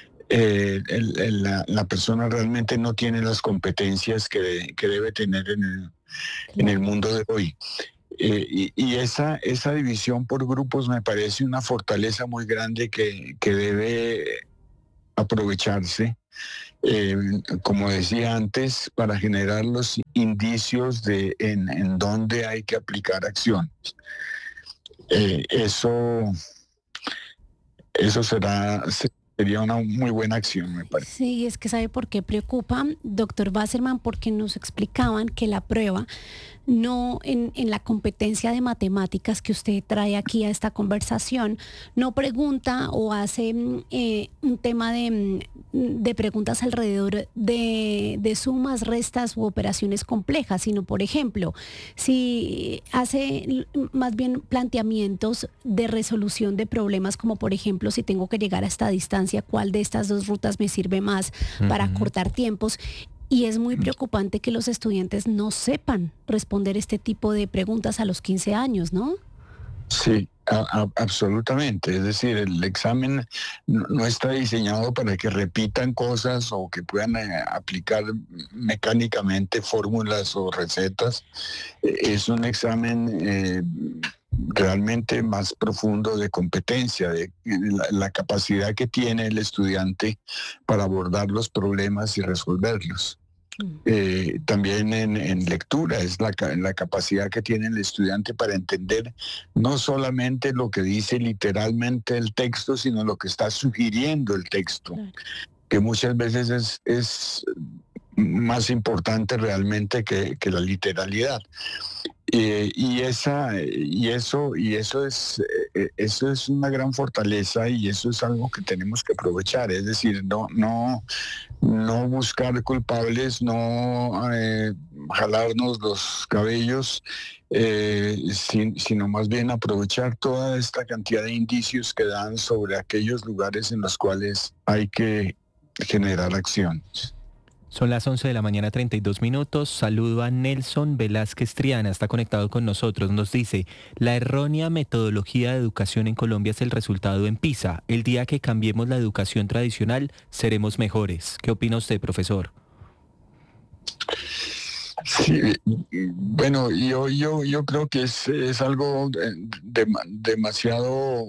la persona realmente no tiene las competencias que debe tener en el mundo de hoy. Y esa división por grupos me parece una fortaleza muy grande que debe aprovecharse, como decía antes, para generar los indicios de en dónde hay que aplicar acciones. Eso sería una muy buena acción, me parece. Sí, es que ¿sabe por qué preocupa, doctor Wasserman? Porque nos explicaban que la prueba no en la competencia de matemáticas que usted trae aquí a esta conversación, no pregunta o hace un tema de preguntas alrededor de sumas, restas u operaciones complejas, sino, por ejemplo, si hace más bien planteamientos de resolución de problemas, como por ejemplo, si tengo que llegar a esta distancia, ¿cuál de estas 2 rutas me sirve más para cortar tiempos? Y es muy preocupante que los estudiantes no sepan responder este tipo de preguntas a los 15 años, ¿no? Sí, absolutamente. Es decir, el examen no está diseñado para que repitan cosas o que puedan aplicar mecánicamente fórmulas o recetas. Es un examen realmente más profundo de competencia, de la capacidad que tiene el estudiante para abordar los problemas y resolverlos. También en lectura es la capacidad que tiene el estudiante para entender no solamente lo que dice literalmente el texto, sino lo que está sugiriendo el texto, que muchas veces es más importante realmente que la literalidad. Eso es una gran fortaleza, y eso es algo que tenemos que aprovechar. Es decir, no buscar culpables, no jalarnos los cabellos, sino más bien aprovechar toda esta cantidad de indicios que dan sobre aquellos lugares en los cuales hay que generar acciones. Son las 11 de la mañana, 32 minutos. Saludo a Nelson Velázquez Triana, está conectado con nosotros. Nos dice, la errónea metodología de educación en Colombia es el resultado en PISA. El día que cambiemos la educación tradicional, seremos mejores. ¿Qué opina usted, profesor? Sí, bueno, yo creo que es algo demasiado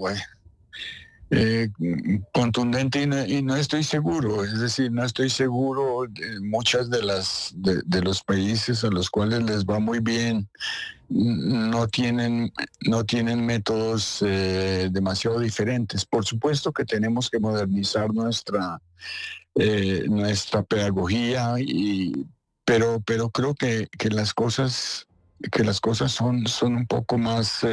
contundente, y no estoy seguro. Es decir, no estoy seguro. Muchas de los países a los cuales les va muy bien no tienen métodos demasiado diferentes. Por supuesto que tenemos que modernizar nuestra pedagogía, pero creo que las cosas son un poco más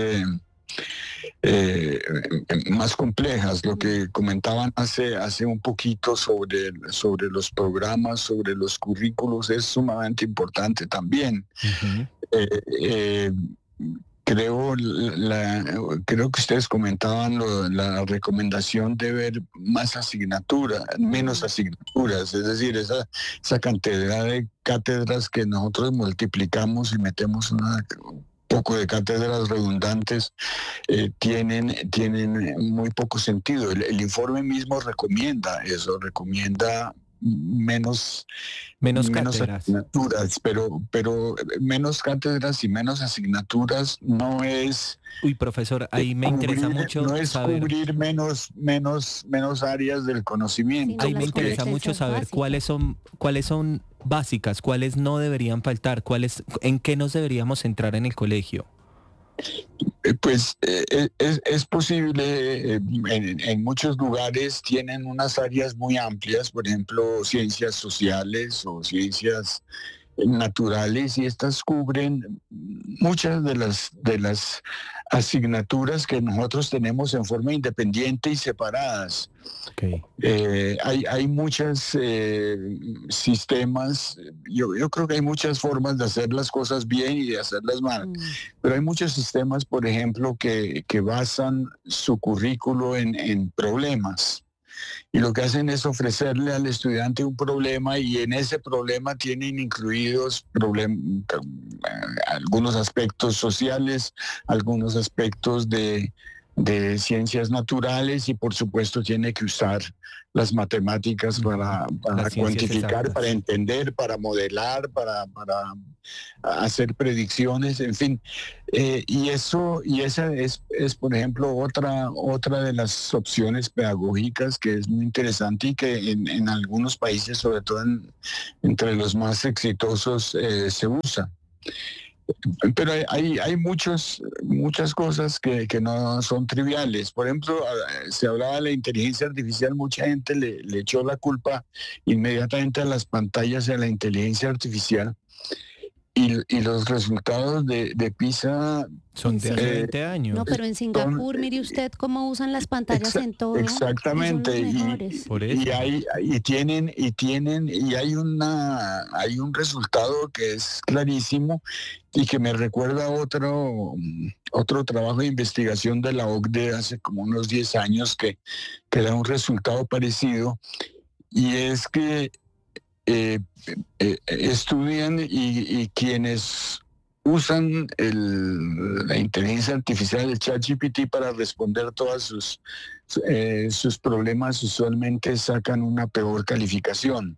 más complejas. Lo que comentaban hace un poquito sobre los programas, sobre los currículos, es sumamente importante también. Creo que ustedes comentaban la recomendación de ver menos asignaturas, es decir, esa cantidad de cátedras que nosotros multiplicamos y metemos un poco de cátedras redundantes, tienen muy poco sentido. El informe mismo recomienda eso, recomienda menos asignaturas, pero menos cátedras y menos asignaturas no es... Uy, profesor, ahí me interesa mucho no es saber... cubrir menos áreas del conocimiento. Ahí me interesa mucho saber cuáles son básicas, cuáles no deberían faltar, en qué nos deberíamos centrar en el colegio. Pues es posible, en muchos lugares tienen unas áreas muy amplias, por ejemplo, ciencias sociales o ciencias naturales, y estas cubren muchas de las asignaturas que nosotros tenemos en forma independiente y separadas. Okay. Hay muchos sistemas, yo creo que hay muchas formas de hacer las cosas bien y de hacerlas mal, pero hay muchos sistemas, por ejemplo, que basan su currículo en problemas. Y lo que hacen es ofrecerle al estudiante un problema, y en ese problema tienen incluidos algunos aspectos sociales, algunos aspectos de ciencias naturales, y por supuesto tiene que usar las matemáticas para cuantificar, exactas, para entender, para modelar, para hacer predicciones, en fin. Y esa es, por ejemplo, otra de las opciones pedagógicas que es muy interesante y que en algunos países, sobre todo entre los más exitosos, se usa. Pero hay muchas cosas que no son triviales. Por ejemplo, se hablaba de la inteligencia artificial, mucha gente le echó la culpa inmediatamente a las pantallas y a la inteligencia artificial. Y los resultados de PISA son de hace 20 años. No, pero en Singapur, mire usted cómo usan las pantallas en todo. Exactamente. Y hay un resultado que es clarísimo y que me recuerda a otro trabajo de investigación de la OCDE hace como unos 10 años que da un resultado parecido, y es que estudian y quienes usan la inteligencia artificial, el ChatGPT, para responder todas sus problemas, usualmente sacan una peor calificación.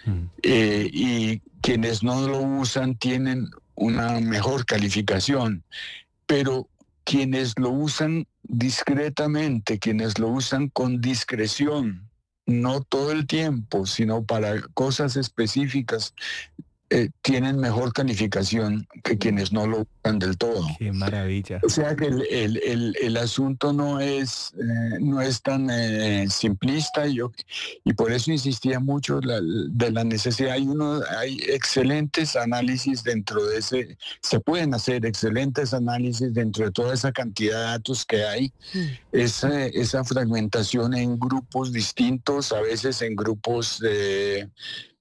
Y quienes no lo usan tienen una mejor calificación. Pero quienes lo usan discretamente, quienes lo usan con discreción, no todo el tiempo, sino para cosas específicas, tienen mejor calificación que quienes no lo usan del todo. ¡Qué maravilla! O sea que el asunto no es tan simplista, y por eso insistía mucho de la necesidad. Hay excelentes análisis dentro de se pueden hacer excelentes análisis dentro de toda esa cantidad de datos que hay. Esa fragmentación en grupos distintos, a veces en grupos de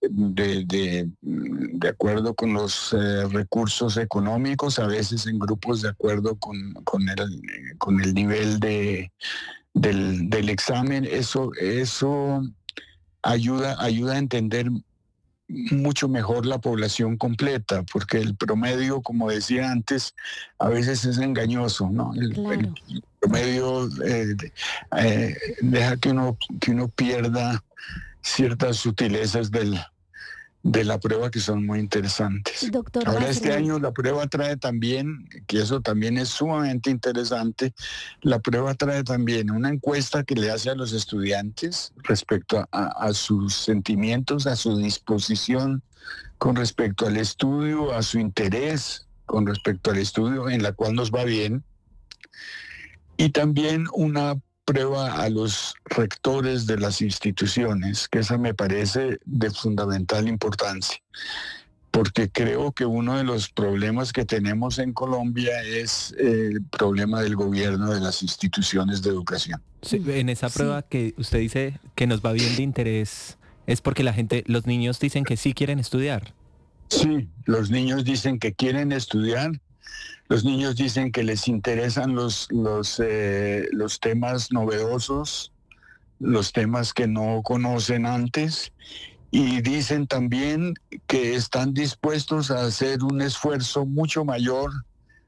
acuerdo con los recursos económicos, a veces en grupos de acuerdo con el nivel del examen. Eso ayuda a entender mucho mejor la población completa, porque el promedio, como decía antes, a veces es engañoso, ¿no? El promedio deja que uno pierda ciertas sutilezas de la prueba que son muy interesantes. Doctor Ahora, Bárcena, este año la prueba trae también, que eso también es sumamente interesante, la prueba trae también una encuesta que le hace a los estudiantes respecto a sus sentimientos, a su disposición con respecto al estudio, a su interés con respecto al estudio, en la cual nos va bien, y también una prueba a los rectores de las instituciones, que esa me parece de fundamental importancia, porque creo que uno de los problemas que tenemos en Colombia es el problema del gobierno de las instituciones de educación. Sí, en esa prueba que usted dice que nos va bien de interés, es porque los niños dicen que sí quieren estudiar. Sí, los niños dicen que quieren estudiar. Los niños dicen que les interesan los temas novedosos, los temas que no conocen antes, y dicen también que están dispuestos a hacer un esfuerzo mucho mayor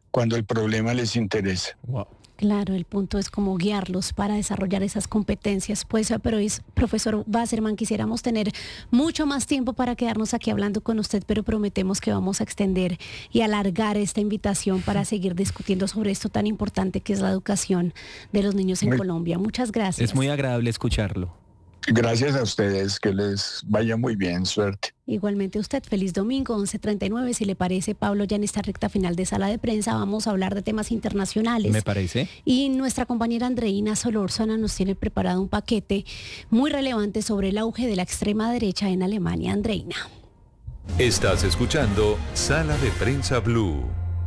cuando el problema les interesa. Wow. Claro, el punto es como guiarlos para desarrollar esas competencias. Pues, pero profesor Wasserman, quisiéramos tener mucho más tiempo para quedarnos aquí hablando con usted, pero prometemos que vamos a extender y alargar esta invitación para seguir discutiendo sobre esto tan importante que es la educación de los niños en Colombia. Muchas gracias. Es muy agradable escucharlo. Gracias a ustedes, que les vaya muy bien, suerte. Igualmente usted, feliz domingo, 11:39. Si le parece, Pablo, ya en esta recta final de sala de prensa vamos a hablar de temas internacionales. Me parece. Y nuestra compañera Andreina Solórzano nos tiene preparado un paquete muy relevante sobre el auge de la extrema derecha en Alemania. Andreina. Estás escuchando Sala de Prensa Blue.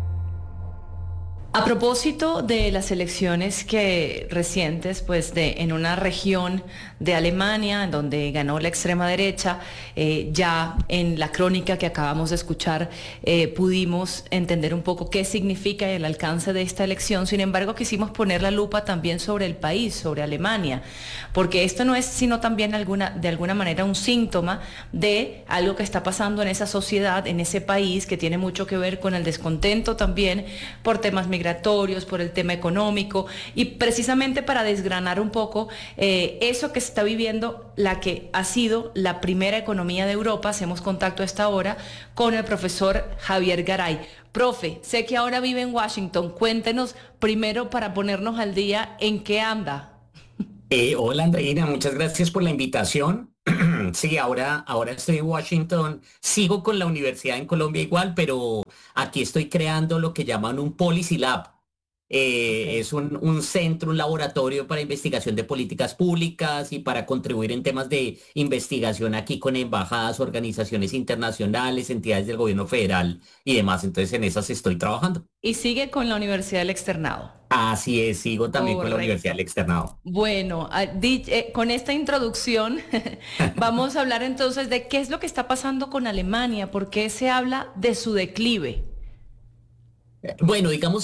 A propósito de las elecciones recientes, pues en una región de Alemania, en donde ganó la extrema derecha, ya en la crónica que acabamos de escuchar pudimos entender un poco qué significa el alcance de esta elección. Sin embargo, quisimos poner la lupa también sobre el país, sobre Alemania, porque esto no es sino también de alguna manera un síntoma de algo que está pasando en esa sociedad, en ese país, que tiene mucho que ver con el descontento también por temas migratorios, por el tema económico, y precisamente para desgranar un poco eso que se está viviendo, la que ha sido la primera economía de Europa. Hacemos contacto a esta hora con el profesor Javier Garay. Profe, sé que ahora vive en Washington, cuéntenos primero para ponernos al día en qué anda. Hola Andreina, muchas gracias por la invitación. Sí, ahora estoy en Washington, sigo con la universidad en Colombia igual, pero aquí estoy creando lo que llaman un Policy Lab. Es un centro, un laboratorio para investigación de políticas públicas y para contribuir en temas de investigación aquí con embajadas, organizaciones internacionales, entidades del gobierno federal y demás. Entonces en esas estoy trabajando. Y sigue con la Universidad del Externado. Así es, sigo también con la Universidad del Externado. Bueno, con esta introducción vamos a hablar entonces de qué es lo que está pasando con Alemania, por qué se habla de su declive. Bueno, digamos,